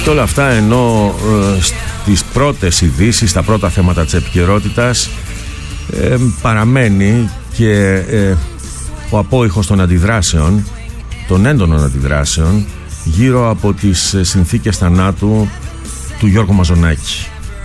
Και όλα αυτά ενώ στις πρώτες ειδήσεις, στα πρώτα θέματα της επικαιρότητας παραμένει και ο απόϊχος των αντιδράσεων, των έντονων αντιδράσεων γύρω από τις συνθήκες θανάτου του Γιώργου Μαζονάκη,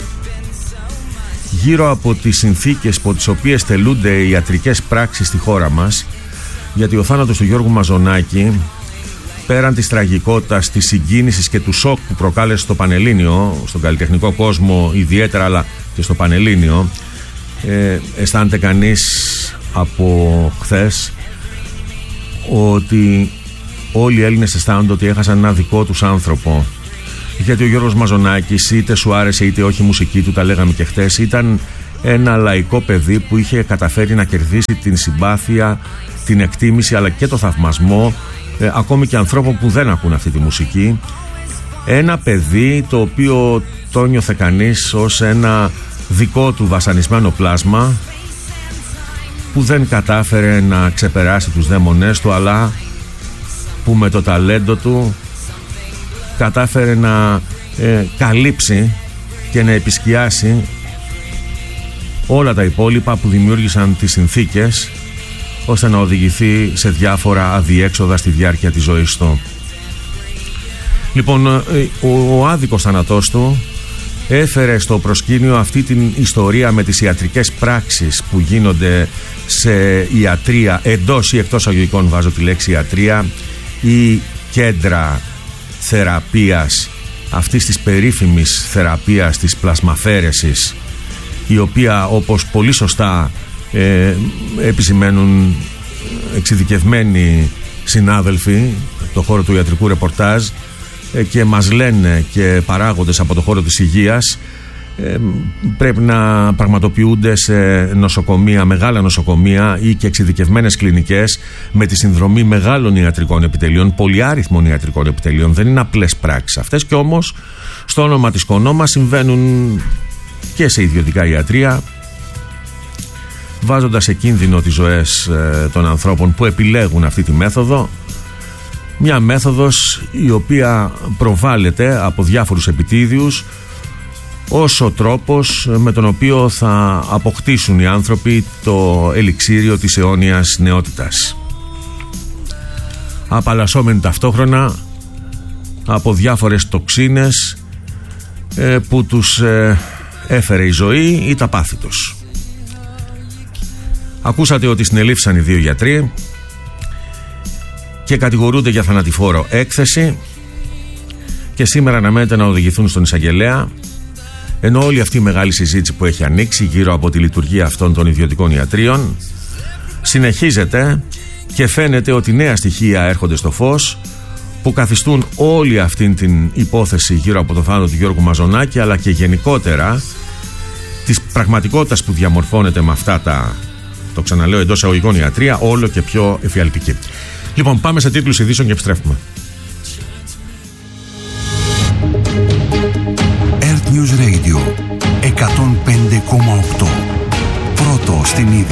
γύρω από τις συνθήκες από τις οποίες τελούνται οι ιατρικές πράξεις στη χώρα μας, γιατί ο θάνατος του Γιώργου Μαζονάκη, πέραν της τραγικότητας, της συγκίνησης και του σοκ που προκάλεσε στο Πανελλήνιο, στον καλλιτεχνικό κόσμο ιδιαίτερα, αλλά και στο Πανελλήνιο, αισθάνεται κανείς από χθες ότι όλοι οι Έλληνες αισθάνονται ότι έχασαν ένα δικό τους άνθρωπο, γιατί ο Γιώργος Μαζονάκης, είτε σου άρεσε είτε όχι η μουσική του, τα λέγαμε και χθες, ήταν ένα λαϊκό παιδί που είχε καταφέρει να κερδίσει την συμπάθεια, την εκτίμηση αλλά και το θαυμασμό ακόμη και ανθρώπων που δεν ακούν αυτή τη μουσική. Ένα παιδί το οποίο το νιώθε κανείς ως ένα δικό του βασανισμένο πλάσμα, που δεν κατάφερε να ξεπεράσει τους δαίμονές του, αλλά που με το ταλέντο του κατάφερε να καλύψει και να επισκιάσει όλα τα υπόλοιπα που δημιούργησαν τις συνθήκες ώστε να οδηγηθεί σε διάφορα αδιέξοδα στη διάρκεια της ζωής του. Λοιπόν, ο άδικος θάνατός του έφερε στο προσκήνιο αυτή την ιστορία με τις ιατρικές πράξεις που γίνονται σε ιατρία, εντός ή εκτός αγωγικών βάζω τη λέξη ιατρία, ή κέντρα θεραπείας, αυτής της περίφημης θεραπείας της πλασμαφέρεσης, η οποία, όπως πολύ σωστά επισημαίνουν εξειδικευμένοι συνάδελφοι το χώρο του ιατρικού ρεπορτάζ και μας λένε και παράγοντες από το χώρο της υγείας, πρέπει να πραγματοποιούνται σε νοσοκομεία, μεγάλα νοσοκομεία ή και εξειδικευμένες κλινικές με τη συνδρομή μεγάλων ιατρικών επιτελείων, πολυάριθμων ιατρικών επιτελείων. Δεν είναι απλές πράξεις αυτές, και όμως στο όνομα της κονόμα συμβαίνουν και σε ιδιωτικά ιατρεία, βάζοντας σε κίνδυνο τις ζωές των ανθρώπων που επιλέγουν αυτή τη μέθοδο. Μια μέθοδος η οποία προβάλλεται από διάφορους επιτίδιους ως ο τρόπος με τον οποίο θα αποκτήσουν οι άνθρωποι το ελιξίριο της αιώνιας νεότητας, απαλλασσόμενοι ταυτόχρονα από διάφορες τοξίνες που τους έφερε η ζωή ή τα πάθη τους. Ακούσατε ότι συνελήφθησαν οι δύο γιατροί και κατηγορούνται για θανατηφόρο έκθεση, και σήμερα αναμένεται να οδηγηθούν στον εισαγγελέα, ενώ όλη αυτή η μεγάλη συζήτηση που έχει ανοίξει γύρω από τη λειτουργία αυτών των ιδιωτικών ιατρίων συνεχίζεται και φαίνεται ότι νέα στοιχεία έρχονται στο φως που καθιστούν όλη αυτή την υπόθεση γύρω από το θάνατο του Γιώργου Μαζονάκη, αλλά και γενικότερα της πραγματικότητας που διαμορφώνεται με αυτά τα, το ξαναλέω, εντός εισαγωγικών ιατρία, όλο και πιο εφιαλτική. Λοιπόν, πάμε σε τίτλους ειδήσεων και επιστρέφουμε. Earth News Radio 105,8. Πρώτο στην είδηση.